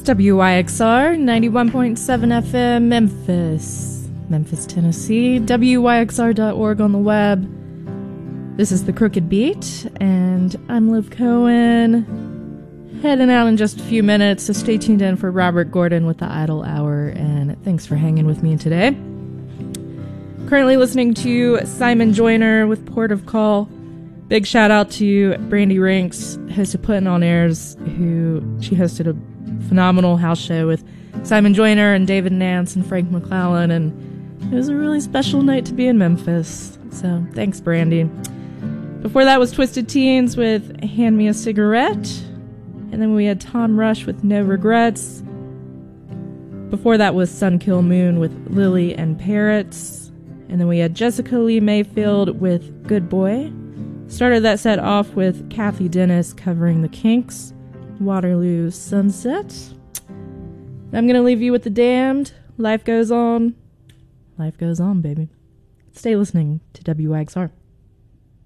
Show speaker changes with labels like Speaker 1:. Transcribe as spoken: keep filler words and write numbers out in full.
Speaker 1: W Y X R ninety-one point seven F M, Memphis, Memphis, Tennessee. W Y X R dot org on the web. This is The Crooked Beat, and I'm Liv Cohen. Heading out in just a few minutes, so stay tuned in for Robert Gordon with the Idle Hour, and thanks for hanging with me today. Currently listening to Simon Joyner with Port of Call. Big shout out to Brandy Rinks, host of Putting on Airs, who she hosted a phenomenal house show with Simon Joyner and David Nance and Frank McClellan, and it was a really special night to be in Memphis. So thanks, Brandy. Before that was Twisted Teens with Hand Me a Cigarette, and then we had Tom Rush with No Regrets. Before that was Sun Kill Moon with Lily and Parrots, and then we had Jessica Lee Mayfield with Good Boy. Started that set off with Kathy Dennis covering the Kinks, Waterloo Sunset. I'm going to leave you with The Damned. Life goes on. Life goes on, baby. Stay listening to W Y X R.